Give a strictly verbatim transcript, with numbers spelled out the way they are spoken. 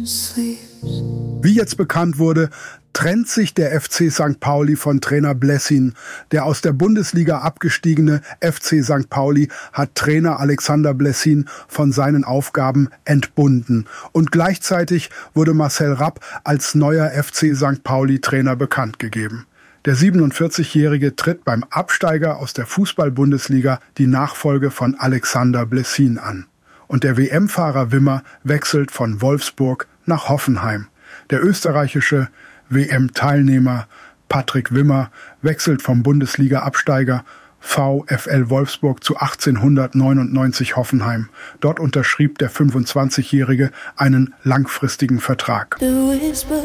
Wie jetzt bekannt wurde, trennt sich der F C Sankt Pauli von Trainer Blessin. Der aus der Bundesliga abgestiegene F C Sankt Pauli hat Trainer Alexander Blessin von seinen Aufgaben entbunden. Und gleichzeitig wurde Marcel Rapp als neuer F C Sankt Pauli-Trainer bekannt gegeben. Der siebenundvierzigjährige tritt beim Absteiger aus der Fußball-Bundesliga die Nachfolge von Alexander Blessin an. Und der W M-Fahrer Wimmer wechselt von Wolfsburg nach Hoffenheim. Der österreichische W M-Teilnehmer Patrick Wimmer wechselt vom Bundesliga-Absteiger VfL Wolfsburg zu achtzehnhundertneunundneunzig Hoffenheim. Dort unterschrieb der fünfundzwanzigjährige einen langfristigen Vertrag.